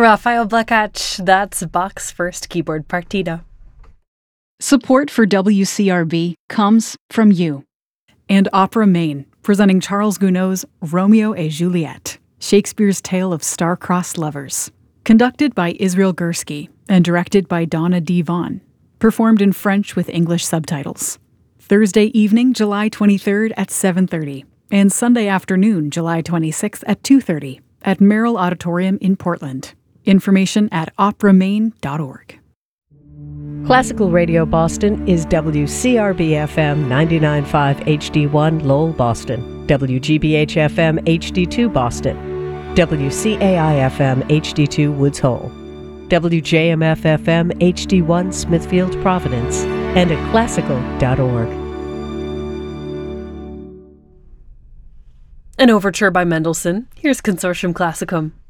Rafael Blacach. That's Bach's first keyboard partita. Support for WCRB comes from you. And Opera Maine, presenting Charles Gounod's Romeo et Juliet, Shakespeare's tale of star-crossed lovers. Conducted by Israel Gursky and directed by Donna D. Vaughn. Performed in French with English subtitles. Thursday evening, July 23rd at 7:30. And Sunday afternoon, July 26th at 2:30 at Merrill Auditorium in Portland. Information at operamaine.org. Classical Radio Boston is WCRB-FM 99.5 HD1 Lowell, Boston, WGBH-FM HD2 Boston, WCAI-FM HD2 Woods Hole, WJMF-FM HD1 Smithfield, Providence, and at classical.org. An overture by Mendelssohn. Here's Consortium Classicum.